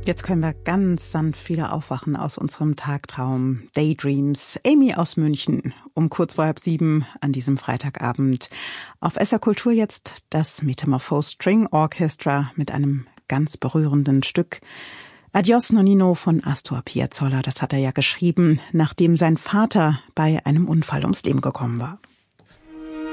Jetzt können wir ganz sanft wieder aufwachen aus unserem Tagtraum. Daydreams. Amy aus München um kurz vor 6:30 an diesem Freitagabend. Auf SR Kultur jetzt das Metamorphose String Orchestra mit einem ganz berührenden Stück. Adios Nonnino von Astor Piazzolla. Das hat er ja geschrieben, nachdem sein Vater bei einem Unfall ums Leben gekommen war.